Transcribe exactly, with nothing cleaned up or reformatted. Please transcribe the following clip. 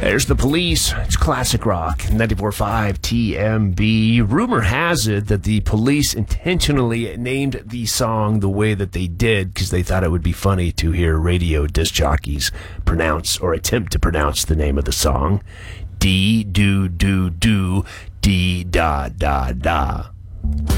There's the Police. It's classic rock. ninety-four point five T M B. Rumor has it that the Police intentionally named the song the way that they did because they thought it would be funny to hear radio disc jockeys pronounce or attempt to pronounce the name of the song. D, do, do, do, dee, da, da, da.